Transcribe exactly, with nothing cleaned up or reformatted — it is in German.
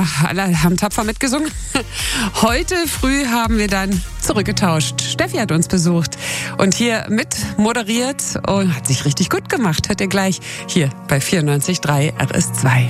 Ja, alle haben tapfer mitgesungen. Heute früh haben wir dann zurückgetauscht. Steffi hat uns besucht und hier mit moderiert und hat sich richtig gut gemacht. Hört ihr gleich hier bei vierundneunzig Komma drei R S zwei.